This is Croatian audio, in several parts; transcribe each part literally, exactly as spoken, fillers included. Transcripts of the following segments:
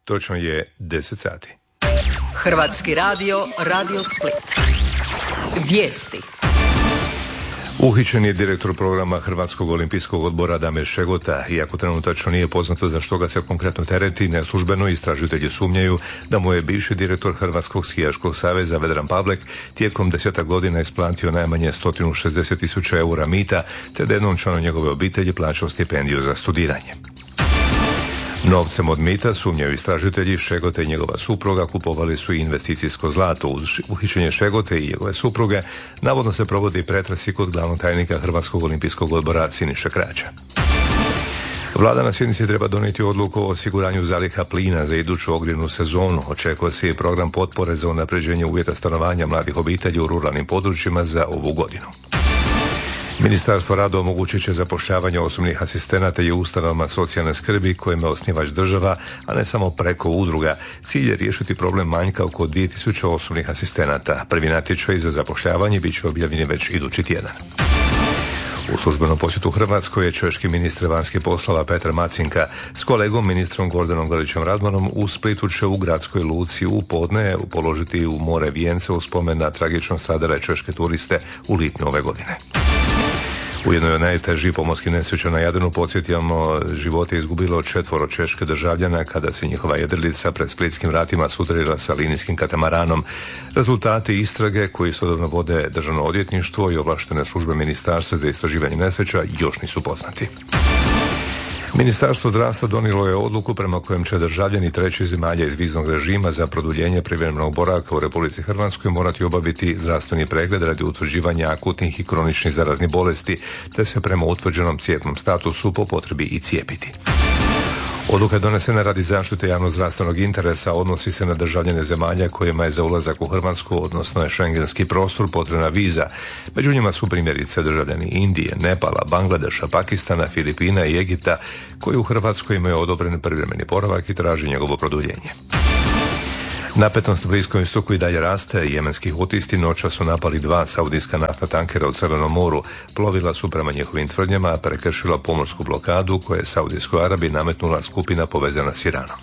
Točno je deset sati. Hrvatski radio, Radio Split. Vijesti. Uhićen je direktor programa Hrvatskog olimpijskog odbora Damir Šegota. Iako trenutačno nije poznato za što ga se konkretno tereti, neslužbeno istražitelji sumnjaju da mu je bivši direktor Hrvatskog skijaškog saveza Vedran Pavlek tijekom desetak godina isplatio najmanje sto šezdeset tisuća eura mita, te da jednom članu njegove obitelji plaćao stipendiju za studiranje. Novcem od mita, sumnjaju istražitelji, Šegota i njegova supruga kupovali su i investicijsko zlato. Uz uhićenje Šegote i njegove supruge navodno se provodi pretrasi kod glavnog tajnika Hrvatskog olimpijskog odbora Siniše Kraća. Vlada na sjednici treba donijeti odluku o osiguranju zaliha plina za iduću ogrjevnu sezonu. Očekuje se i program potpore za unapređenje uvjeta stanovanja mladih obitelji u ruralnim područjima za ovu godinu. Ministarstvo rada omogućit će zapošljavanje osobnih asistenata i ustanovama socijalne skrbi kojima je osnivač država, a ne samo preko udruga. Cilj je riješiti problem manjka oko dvije tisuće osobnih asistenata. Prvi natječaj za zapošljavanje bit će objavljeni već idući tjedan. U službenom posjetu Hrvatskoj je češki ministar vanjskih poslova Petar Macinka s kolegom ministrom Gordanom Grlićem Radmanom u Splitu će u gradskoj luci u podne položiti u more vijence u spomen na tragično stradale češke turiste u lipnju ove godine. U jednoj od najtežih pomorskih nesreća na Jadranu, podsjetimo, živote je izgubilo četvoro češke državljana kada se njihova jedrilica pred splitskim vratima sudarila sa linijskim katamaranom. Rezultati istrage koji istodobno vode Državno odvjetništvo i ovlaštene službe Ministarstva za istraživanje nesreća još nisu poznati. Ministarstvo zdravstva donijelo je odluku prema kojem će državljani trećih zemalja iz viznog režima za produljenje privremenog boravka u Republici Hrvatskoj morati obaviti zdravstveni pregled radi utvrđivanja akutnih i kroničnih zaraznih bolesti, te se prema utvrđenom cijepnom statusu po potrebi i cijepiti. Odluka je donesena radi zaštite javnozdravstvenog interesa, odnosi se na državljane zemalja kojima je za ulazak u Hrvatsku, odnosno je šengenski prostor, potrebna viza. Među njima su primjerice državljani Indije, Nepala, Bangladeša, Pakistana, Filipina i Egipta, koji u Hrvatskoj imaju odobren privremeni boravak i traži njegovo produljenje. Napetost na Bliskom istoku i dalje raste. Jemenski hutisti noća su napali dva saudijska naftna tankera u Crvenom moru. Plovila su prema njihovim tvrdnjama prekršila pomorsku blokadu koje je Saudijskoj Arabiji nametnula skupina povezana s Iranom.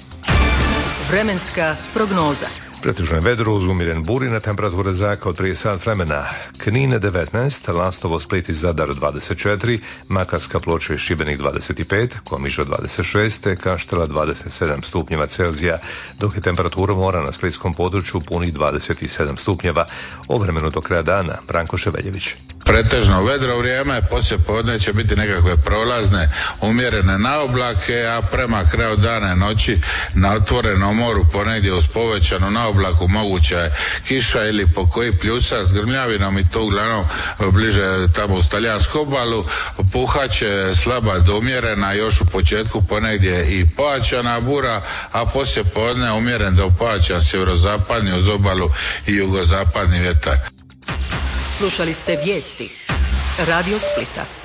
Vremenska prognoza. Pretežno je vedro uz umjeren burina, temperatura zraka od trideset sat vremena. Knin devetnaest, Lastovo, Split i Zadar dvadeset četiri, Makarska, Ploče i Šibenik dvadeset pet, Komiža dvadeset šest, Kaštela dvadeset sedam stupnjeva Celzija, dok je temperatura mora na splitskom području punih dvadeset sedam stupnjeva. O vremenu do kraja dana, Branko Ševeljević. Pretežno vedro vrijeme, poslije podne će biti nekakve prolazne, umjerene naoblake, a prema kraju dana i noći na otvorenom moru ponegdje uz povećanu naoblaku moguća je kiša ili po koji pljusa s grmljavinom i to uglavnom bliže tamo uz talijansku obalu. Puhaće slaba do umjerena, još u početku ponegdje i pojačana bura, a poslije podne umjeren do pojačan sjeverozapadni uz obalu i jugozapadni vjetar. Slušali ste vijesti Radio Splita.